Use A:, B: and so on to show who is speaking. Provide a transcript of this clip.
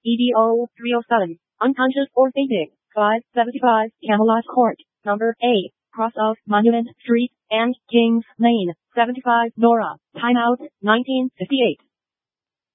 A: EDO 307, unconscious or fainting. 575 Camelot Court, number A, cross of Monument Street and Kings Lane. 75 Nora, timeout, 1958.